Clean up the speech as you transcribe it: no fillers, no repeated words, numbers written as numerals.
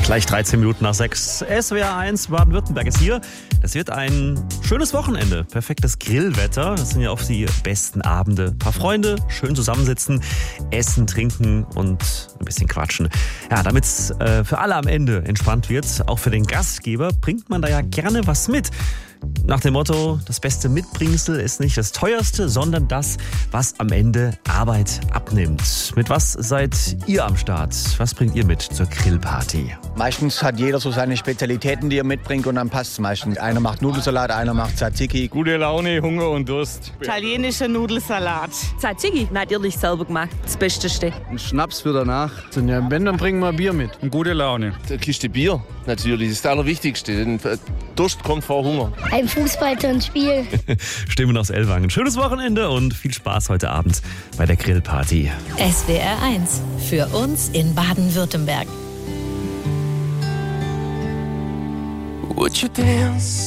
Gleich 13 Minuten nach 6. SWR 1 Baden-Württemberg ist hier. Das wird ein schönes Wochenende. Perfektes Grillwetter. Das sind ja oft die besten Abende. Ein paar Freunde, schön zusammensitzen, essen, trinken und ein bisschen quatschen. Ja, damit es für alle am Ende entspannt wird, auch für den Gastgeber, bringt man da ja gerne was mit. Nach dem Motto, das beste Mitbringsel ist nicht das teuerste, sondern das, was am Ende Arbeit abnimmt. Mit was seid ihr am Start? Was bringt ihr mit zur Grillparty? Meistens hat jeder so seine Spezialitäten, die er mitbringt, und dann passt es meistens. Einer macht Nudelsalat, einer macht Tzatziki. Gute Laune, Hunger und Durst. Italienischer Nudelsalat. Tzatziki, natürlich selber gemacht. Das Beste. Ein Schnaps für danach. Ja, wenn, dann bringen wir Bier mit. Und gute Laune. Eine Kiste Bier, natürlich, das ist das Allerwichtigste. Durst kommt vor Hunger. Ein Fußballturnspiel. Stimmen aus Ellwangen. Schönes Wochenende und viel Spaß heute Abend bei der Grillparty. SWR 1, für uns in Baden-Württemberg. Would you dance?